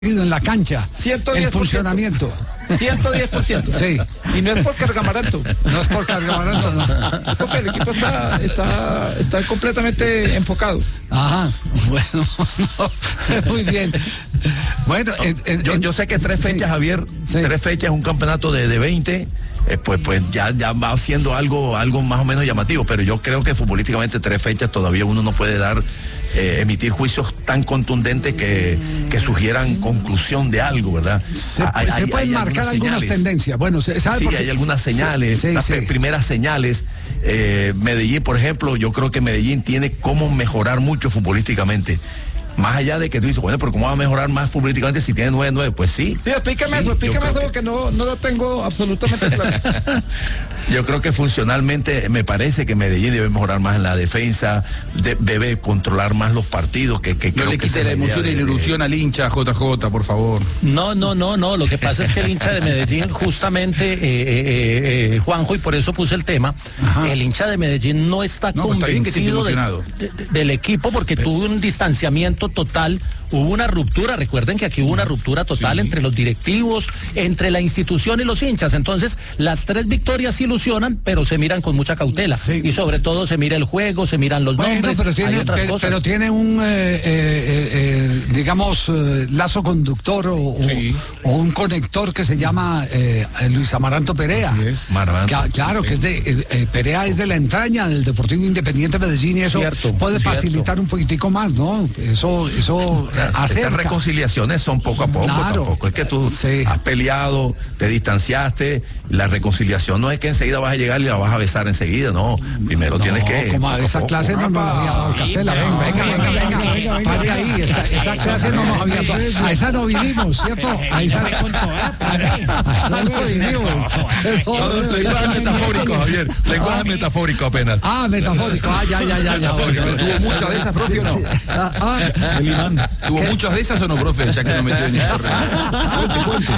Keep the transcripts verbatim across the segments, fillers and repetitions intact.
en la cancha, ciento diez por ciento. el funcionamiento. ciento diez por ciento. Sí. Y no es por Cargamaranto. No es por Cargamaranto, no. Es porque el equipo está, está, está completamente enfocado. Ajá, bueno, no, muy bien. Bueno, no, eh, eh, yo, yo sé que tres fechas, sí, Javier, sí. tres fechas, un campeonato de, de veinte, eh, pues, pues ya, ya va siendo algo, algo más o menos llamativo, pero yo creo que futbolísticamente tres fechas todavía uno no puede dar, eh, emitir juicios tan contundentes que, que sugieran conclusión de algo, ¿verdad? Se, hay, se hay, pueden hay marcar algunas, algunas tendencias. Bueno, ¿sabe sí, por qué? Hay algunas señales, sí, sí, las sí. primeras señales. Eh, Medellín, por ejemplo, yo creo que Medellín tiene cómo mejorar mucho futbolísticamente. Más allá de que tú dices, bueno, pero ¿cómo va a mejorar más futbolísticamente si tiene nueve nueve? Pues sí. Sí, explícame sí, eso, explícame eso, que... porque no, no lo tengo absolutamente claro. Yo creo que funcionalmente me parece que Medellín debe mejorar más en la defensa, de, debe controlar más los partidos. Que, que no creo le que quite la emoción y la ilusión al hincha, J J, por favor. No, no, no, no. Lo que pasa es que el hincha de Medellín, justamente, eh, eh, eh, Juanjo, y por eso puse el tema, ajá, el hincha de Medellín no está no, convencido está de, de, del equipo porque pero... tuvo un distanciamiento total, hubo una ruptura, recuerden que aquí hubo una ruptura total, sí, entre los directivos, entre la institución y los hinchas. Entonces, las tres victorias ilusionan, pero se miran con mucha cautela, sí, y sobre todo se mira el juego, se miran los bueno, nombres, pero tiene, hay otras pero, cosas. Pero tiene un, eh, eh, eh, digamos, eh, lazo conductor o, sí, o, o un conector que se llama eh, Luis Amaranto Perea. Así es, Maranto, que, claro, sí, que es de, eh, Perea es de la entraña del Deportivo Independiente Medellín y eso cierto, puede cierto. facilitar un poquitico más, ¿no? Eso, eso acerca. Esas reconciliaciones son poco a poco, claro, tampoco es que tú sí, has peleado, te distanciaste, la reconciliación no es que enseguida vas a llegar y la vas a besar enseguida, no, primero no, tienes que... Como a esa poco. clase no nos había dado Castela, venga, venga, venga, venga, venga, venga, pare ahí, esa, esa clase no nos había dado, a esa no vinimos, ¿cierto? A esa, a esa no vinimos. Lenguaje metafórico, Javier, lenguaje metafórico apenas. Ah, metafórico, ah, ya, ya, ya, ya. ¿Tuvo muchas de esas, profe, o no? ¿Tuvo muchas de esas o no, profe? Ya que no metió en el Cuente, cuente.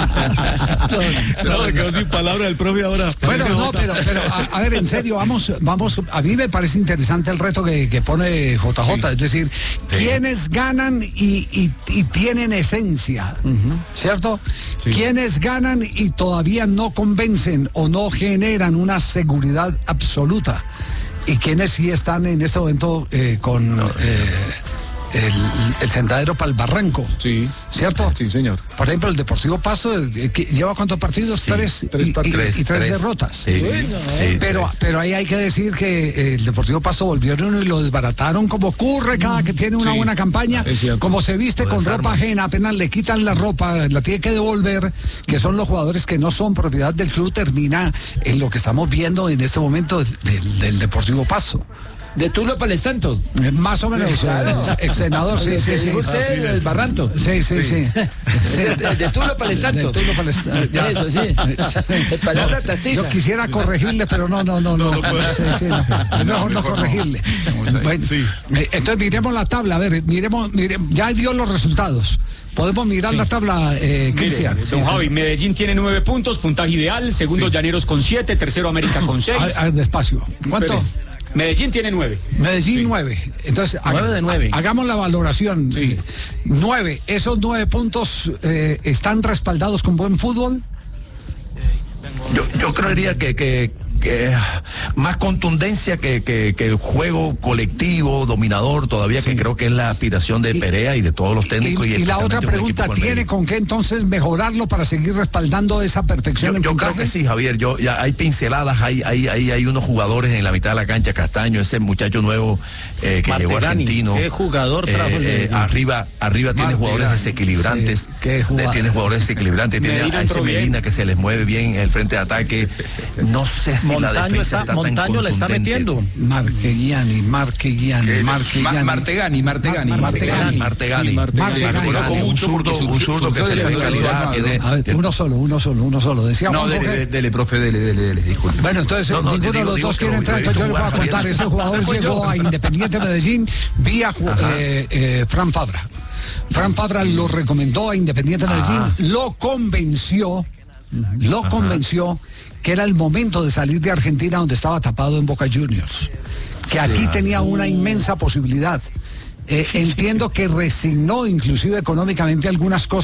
No, quedó sin palabra el profe ahora. Bueno, no, pero, pero a, a ver, en serio, vamos, vamos, a mí me parece interesante el reto que, que pone J J, sí, es decir, sí, quienes ganan y, y, y tienen esencia, uh-huh, ¿cierto? Sí. Quienes ganan y todavía no convencen o no generan una seguridad absoluta, y quienes sí están en este momento eh, con... Eh, El, el sendadero para el barranco, sí, ¿cierto? Sí, señor. Por ejemplo, el Deportivo Pasto eh, ¿lleva cuántos partidos? Sí, tres, tres, y, tres, y, y tres, tres derrotas. Sí, bueno, sí, pero, tres. pero ahí hay que decir que eh, el Deportivo Pasto volvieron y lo desbarataron como ocurre cada que tiene una sí, buena campaña, como se viste con desarma. ropa ajena, apenas le quitan la ropa, la tiene que devolver, que son los jugadores que no son propiedad del club, termina en lo que estamos viendo en este momento del, del, del Deportivo Pasto. ¿De Tulo para el Estanto? Eh, más o menos, sí, claro. Ex senador, sí, sí, sí. ¿Usted el Barranto? Sí, sí, sí. sí. De, de Tulo para el Estanto. De Tulo para el Estanto. Eso, sí. Palabra no, tastiza. yo quisiera corregirle, pero no, no, no, no. no, no, sí, sí, no. Mejor no, no corregirle. Bueno, sí. Entonces miremos la tabla, a ver, miremos, miremos, ya dio los resultados. Podemos mirar sí. la tabla, eh, Cristian. Don sí, Javi, sí. Medellín tiene nueve puntos, puntaje ideal, segundo sí. Llaneros con siete, tercero América con seis. A, a, despacio. ¿Cuánto? Pero, Medellín tiene nueve. Medellín sí. nueve. Entonces, nueve de nueve. Hagamos la valoración. Sí. Nueve. ¿Esos nueve puntos eh, están respaldados con buen fútbol? Yo, yo creería que, que, que más contundencia que, que, que el juego colectivo, dominador, todavía sí. que creo que es la aspiración de y, Perea y de todos los técnicos. Y, y, y la otra pregunta, ¿tiene con qué entonces mejorarlo para seguir respaldando esa perfección? Yo, en yo creo que sí, Javier. Yo ya hay pinceladas, hay, hay, hay, hay unos jugadores en la mitad de la cancha, Castaño, ese muchacho nuevo eh, que Martegani, llegó argentino. ¿Qué jugador trajo eh, el eh, arriba, arriba tiene Martegani, jugadores desequilibrantes. Sí, ¿qué jugador? Tiene jugadores desequilibrantes. Tiene a ese Medina que se les mueve bien en el frente de ataque. No sé si Montaño la defensa está, está Montaño tan la está metiendo. Martegani, Martegani, Martegani. Martegani, Martegani. Martegani. Martegani. Lo conozco mucho porque un zurdo que se le calidad tiene. A ver, uno solo, uno solo, uno solo. Decíamos. No, dele, dele, profe, dele, dele, dele, disculpe. Bueno, entonces no, no, ninguno digo, de los digo, dos digo, quiere entrar, entonces yo le voy a contar. Ese jugador llegó a Independiente Medellín vía eh, eh, Fran Fabra. Fran Fabra lo recomendó a Independiente Medellín, ah. lo convenció, lo Ajá. convenció que era el momento de salir de Argentina, donde estaba tapado en Boca Juniors, que aquí tenía una inmensa posibilidad. Eh, entiendo que resignó inclusive económicamente algunas cosas.